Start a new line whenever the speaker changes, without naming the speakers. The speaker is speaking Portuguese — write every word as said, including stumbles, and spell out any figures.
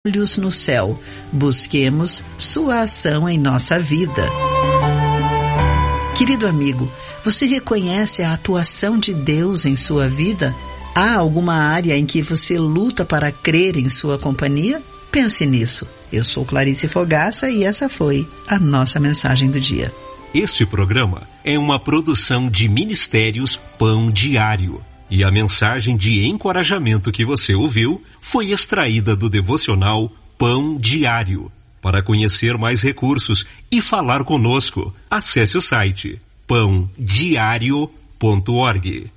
olhos no céu, busquemos sua ação em nossa vida. Querido amigo, você reconhece a atuação de Deus em sua vida? Há alguma área em que você luta para crer em sua companhia? Pense nisso. Eu sou Clarice Fogaça e essa foi a nossa mensagem do dia.
Este programa é uma produção de Ministérios Pão Diário. E a mensagem de encorajamento que você ouviu foi extraída do devocional Pão Diário. Para conhecer mais recursos e falar conosco, acesse o site pão diário ponto org.